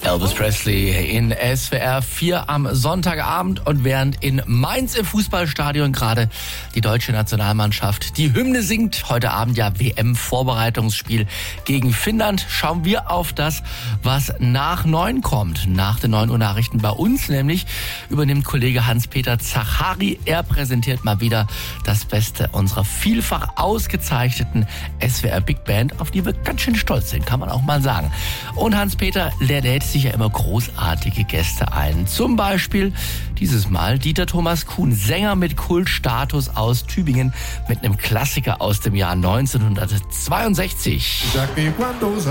Elvis Presley in SWR 4 am Sonntagabend, und während in Mainz im Fußballstadion gerade die deutsche Nationalmannschaft die Hymne singt, heute Abend ja WM-Vorbereitungsspiel gegen Finnland, schauen wir auf das, was nach 9 kommt. Nach den 9 Uhr Nachrichten bei uns nämlich übernimmt Kollege Hans-Peter Zachari. Er präsentiert mal wieder das Beste unserer vielfach ausgezeichneten SWR Big Band, auf die wir ganz schön stolz sind, kann man auch mal sagen. Und Hans-Peter lädt sich ja immer großartige Gäste ein. Zum Beispiel dieses Mal Dieter Thomas Kuhn, Sänger mit Kultstatus aus Tübingen, mit einem Klassiker aus dem Jahr 1962.